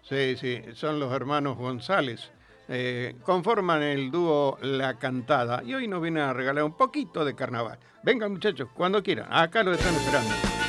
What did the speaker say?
Sí, sí, son los hermanos González. Conforman el dúo La Cantada y hoy nos vienen a regalar un poquito de carnaval. Vengan muchachos, cuando quieran, acá lo están esperando.